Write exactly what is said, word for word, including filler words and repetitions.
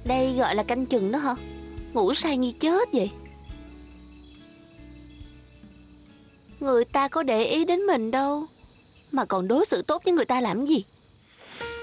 Đây gọi là canh chừng đó hả? Ngủ say như chết vậy. Người ta có để ý đến mình đâu mà còn đối xử tốt với người ta làm gì?